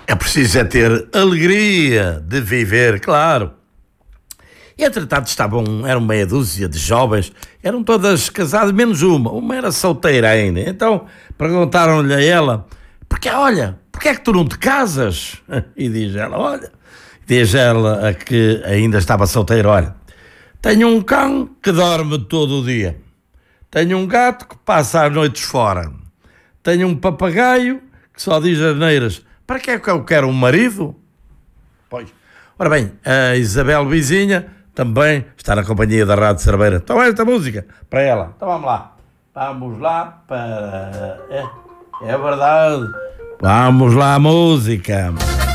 É preciso é ter alegria de viver, claro. E, entretanto, eram meia dúzia de jovens, eram todas casadas, menos uma era solteira ainda. Então perguntaram-lhe a ela, porque é que tu não te casas? E diz ela a que ainda estava solteira, olha, tenho um cão que dorme todo o dia, tenho um gato que passa as noites fora, tenho um papagaio que só diz asneiras, para que é que eu quero um marido? Pois. Ora bem, a Isabel Vizinha também está na companhia da Rádio Cerveira. Então esta música para ela. Então vamos lá. Vamos lá para... É verdade. Vamos lá, música.